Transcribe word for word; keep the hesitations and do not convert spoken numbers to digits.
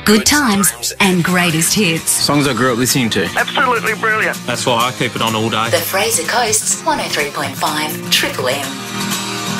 Good times and greatest hits. Songs I grew up listening to. Absolutely brilliant. That's why I keep it on all day. The Fraser Coast's one oh three point five Triple M.